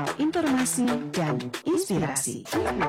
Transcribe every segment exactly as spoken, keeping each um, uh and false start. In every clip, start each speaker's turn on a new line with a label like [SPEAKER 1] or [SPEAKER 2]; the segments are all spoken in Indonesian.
[SPEAKER 1] informasi dan inspirasi.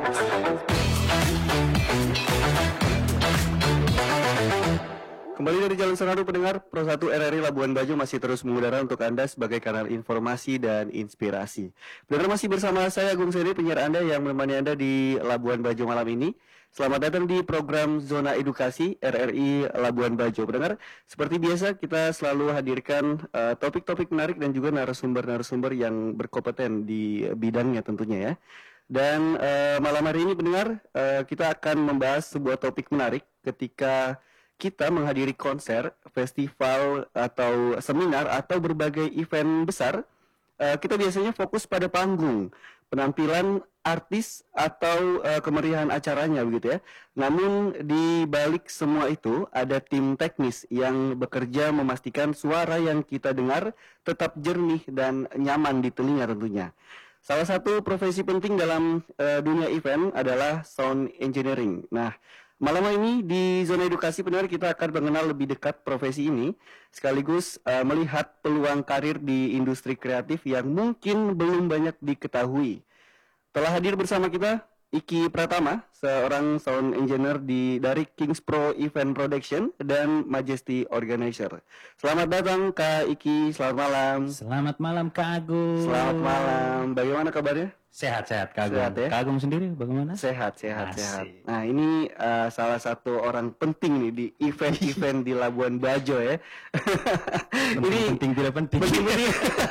[SPEAKER 2] Kembali dari Jalan Senadu pendengar, Pro satu R R I Labuan Bajo masih terus mengudara untuk Anda sebagai kanal informasi dan inspirasi. Pendengar masih bersama saya Agung Seri, penyiar Anda yang menemani Anda di Labuan Bajo malam ini. Selamat datang di program Zona Edukasi R R I Labuan Bajo. Pendengar, seperti biasa kita selalu hadirkan uh, topik-topik menarik dan juga narasumber-narasumber yang berkompeten di bidangnya tentunya ya. Dan uh, malam hari ini pendengar, uh, kita akan membahas sebuah topik menarik ketika kita menghadiri konser, festival, atau seminar, atau berbagai event besar. uh, Kita biasanya fokus pada panggung, penampilan artis, atau uh, kemeriahan acaranya begitu ya. Namun di balik semua itu ada tim teknis yang bekerja memastikan suara yang kita dengar tetap jernih dan nyaman di telinga tentunya. Salah satu profesi penting dalam uh, dunia event adalah sound engineering. Nah, malam ini di Zona Edukasi pendengar kita akan mengenal lebih dekat profesi ini, sekaligus uh, melihat peluang karir di industri kreatif yang mungkin belum banyak diketahui. Telah hadir bersama kita Iki Pratama, seorang sound engineer di dari Kings Pro Event Production dan Majesty Organizer. Selamat datang Kak Iki, selamat malam.
[SPEAKER 3] Selamat malam Kak Agung.
[SPEAKER 2] Selamat malam. Bagaimana kabarnya?
[SPEAKER 3] Sehat-sehat Kak Agung.
[SPEAKER 2] Sehat ya?
[SPEAKER 3] Kak Agung sendiri bagaimana?
[SPEAKER 2] Sehat, sehat,
[SPEAKER 3] Asik.
[SPEAKER 2] sehat. Nah ini uh, salah satu orang penting nih di event-event di Labuan Bajo ya.
[SPEAKER 3] Penting,
[SPEAKER 2] ini
[SPEAKER 3] penting tidak penting.
[SPEAKER 2] penting-penting.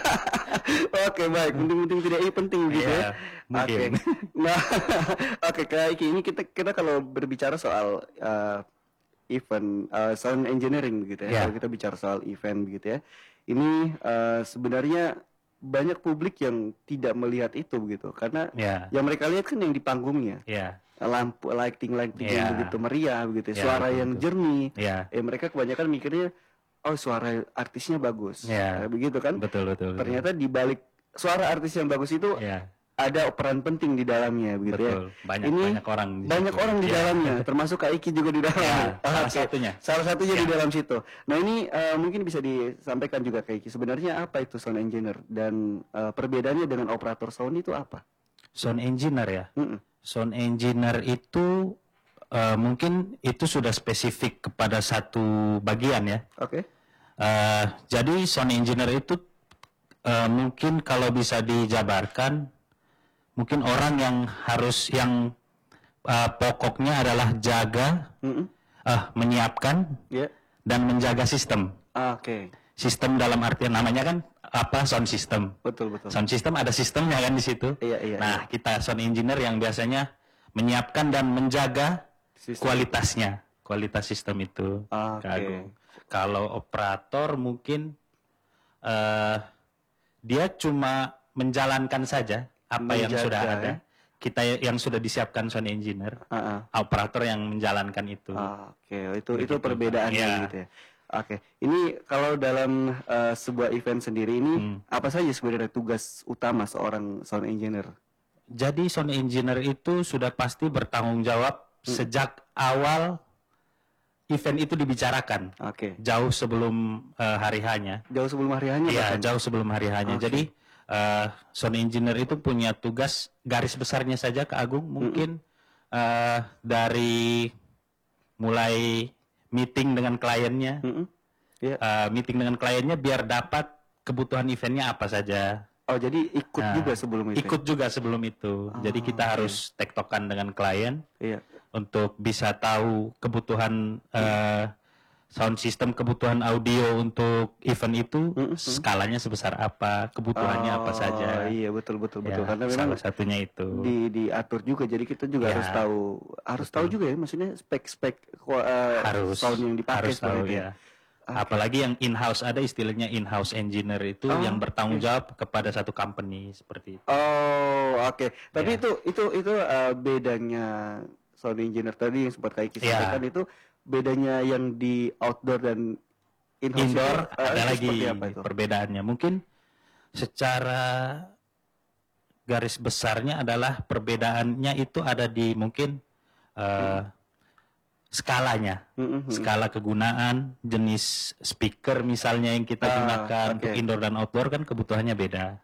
[SPEAKER 2] Oke baik, penting-penting tidak ini penting gitu
[SPEAKER 3] Iya,
[SPEAKER 2] ya.
[SPEAKER 3] mungkin.
[SPEAKER 2] Oke. Nah, oke Kak Iki, ini kita kita kalau berbicara soal uh, event uh, sound engineering begitu ya.
[SPEAKER 3] Iya.
[SPEAKER 2] Kalau kita bicara soal event begitu ya. Ini uh, sebenarnya banyak publik yang tidak melihat itu begitu karena
[SPEAKER 3] Ya.
[SPEAKER 2] yang mereka lihat kan yang di panggungnya,
[SPEAKER 3] Ya.
[SPEAKER 2] lampu lighting lighting
[SPEAKER 3] Ya.
[SPEAKER 2] yang begitu meriah begitu,
[SPEAKER 3] Ya,
[SPEAKER 2] suara
[SPEAKER 3] betul,
[SPEAKER 2] yang
[SPEAKER 3] betul.
[SPEAKER 2] jernih.
[SPEAKER 3] Ya.
[SPEAKER 2] Eh mereka kebanyakan mikirnya oh suara artisnya bagus,
[SPEAKER 3] Ya.
[SPEAKER 2] Eh, begitu kan?
[SPEAKER 3] Betul betul. betul.
[SPEAKER 2] Ternyata di balik suara artis yang bagus itu
[SPEAKER 3] Ya.
[SPEAKER 2] ada peran penting di dalamnya begitu ya.
[SPEAKER 3] Betul. Banyak
[SPEAKER 2] Ini
[SPEAKER 3] banyak orang. di
[SPEAKER 2] banyak
[SPEAKER 3] situ.
[SPEAKER 2] orang di
[SPEAKER 3] Ya.
[SPEAKER 2] dalamnya, termasuk Kak Iki juga di dalamnya.
[SPEAKER 3] Ya, salah
[SPEAKER 2] Oke.
[SPEAKER 3] satunya.
[SPEAKER 2] Salah satunya di
[SPEAKER 3] Ya.
[SPEAKER 2] dalam situ. Nah ini eh, mungkin bisa disampaikan juga Kak Iki. Sebenarnya apa itu sound engineer dan eh, perbedaannya dengan operator sound itu apa?
[SPEAKER 3] Sound engineer ya.
[SPEAKER 2] Mm-mm.
[SPEAKER 3] Sound engineer itu eh, mungkin itu sudah spesifik kepada satu bagian ya.
[SPEAKER 2] Oke.
[SPEAKER 3] Eh, jadi sound engineer itu eh, mungkin kalau bisa dijabarkan, mungkin orang yang harus yang eh, pokoknya adalah jaga,
[SPEAKER 2] Mm-mm.
[SPEAKER 3] eh, menyiapkan
[SPEAKER 2] Ya.
[SPEAKER 3] dan menjaga sistem.
[SPEAKER 2] Oke.
[SPEAKER 3] Sistem dalam artian namanya kan apa sound system.
[SPEAKER 2] Betul betul.
[SPEAKER 3] Sound system ada sistemnya kan di situ.
[SPEAKER 2] Iya, iya,
[SPEAKER 3] Nah kita sound engineer yang biasanya menyiapkan dan menjaga
[SPEAKER 2] Sistem.
[SPEAKER 3] kualitasnya, kualitas sistem itu.
[SPEAKER 2] Oke.
[SPEAKER 3] Kak Agung. Kalau operator mungkin eh dia cuma menjalankan saja apa yang
[SPEAKER 2] Menjaga,
[SPEAKER 3] sudah
[SPEAKER 2] ya.
[SPEAKER 3] ada. Kita yang sudah disiapkan sound engineer,
[SPEAKER 2] Ah,
[SPEAKER 3] operator yang menjalankan itu.
[SPEAKER 2] ah. Oke, itu itu
[SPEAKER 3] Begitu.
[SPEAKER 2] perbedaannya
[SPEAKER 3] Iya.
[SPEAKER 2] gitu ya. Oke, ini kalau dalam eh, sebuah event sendiri ini
[SPEAKER 3] Hmm.
[SPEAKER 2] apa saja sebenarnya tugas utama seorang sound engineer?
[SPEAKER 3] Jadi sound engineer itu sudah pasti bertanggung jawab sejak awal event itu dibicarakan,
[SPEAKER 2] Oke.
[SPEAKER 3] jauh sebelum eh, hari hanya.
[SPEAKER 2] Jauh sebelum hari hanya
[SPEAKER 3] Iya,
[SPEAKER 2] bahkan?
[SPEAKER 3] jauh sebelum hari hanya.
[SPEAKER 2] Oke.
[SPEAKER 3] Jadi eh, sound engineer itu punya tugas garis besarnya saja Kak Agung, mungkin eh, dari mulai meeting dengan kliennya,
[SPEAKER 2] Mm-mm. Iya.
[SPEAKER 3] eh, meeting dengan kliennya biar dapat kebutuhan eventnya apa saja.
[SPEAKER 2] Oh, jadi ikut
[SPEAKER 3] Nah,
[SPEAKER 2] juga sebelum itu.
[SPEAKER 3] Ikut juga sebelum itu. Jadi
[SPEAKER 2] Ah,
[SPEAKER 3] kita
[SPEAKER 2] oke.
[SPEAKER 3] harus tektokan dengan klien
[SPEAKER 2] Iya.
[SPEAKER 3] untuk bisa tahu kebutuhan eh, sound system, kebutuhan audio untuk event itu,
[SPEAKER 2] Mm-mm.
[SPEAKER 3] skalanya sebesar apa, kebutuhannya apa
[SPEAKER 2] Oh,
[SPEAKER 3] saja.
[SPEAKER 2] Iya, betul betul
[SPEAKER 3] Ya,
[SPEAKER 2] betul. Karena memang
[SPEAKER 3] salah satunya itu.
[SPEAKER 2] di diatur juga. Jadi kita juga
[SPEAKER 3] Ya,
[SPEAKER 2] harus tahu harus tahu juga ya, maksudnya spek-spek eh,
[SPEAKER 3] harus
[SPEAKER 2] sound yang dipakai
[SPEAKER 3] harus tahu
[SPEAKER 2] seperti itu.
[SPEAKER 3] ya. Apalagi yang in-house, ada istilahnya in-house engineer itu
[SPEAKER 2] Oh,
[SPEAKER 3] yang bertanggung jawab kepada satu company seperti itu.
[SPEAKER 2] Oh, oke. Tapi
[SPEAKER 3] Ya.
[SPEAKER 2] itu itu itu eh, bedanya sound engineer tadi yang sempat kayak kita
[SPEAKER 3] Ya.
[SPEAKER 2] sampaikan itu bedanya yang di outdoor dan in-house
[SPEAKER 3] Indoor
[SPEAKER 2] itu, eh,
[SPEAKER 3] ada
[SPEAKER 2] itu
[SPEAKER 3] lagi
[SPEAKER 2] seperti apa itu?
[SPEAKER 3] perbedaannya. Mungkin secara garis besarnya adalah perbedaannya itu ada di mungkin eh, skalanya,
[SPEAKER 2] Mm-mm, mm-mm.
[SPEAKER 3] skala kegunaan, jenis speaker misalnya yang kita
[SPEAKER 2] Ah,
[SPEAKER 3] gunakan
[SPEAKER 2] oke.
[SPEAKER 3] untuk indoor dan outdoor kan kebutuhannya beda.